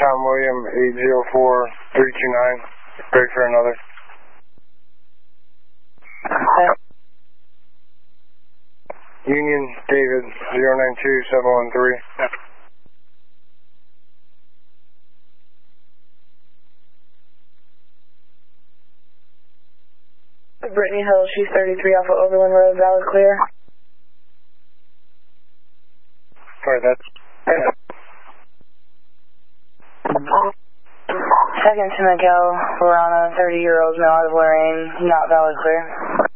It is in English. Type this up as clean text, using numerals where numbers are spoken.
Tom William 804-329. Break for another. Union David 092713. Brittany Hill, she's 33 off of Overland Road, valid clear. Sorry, that's... Second to Miguel, Lorana, 30-year-old male out of Lorraine, not valid clear.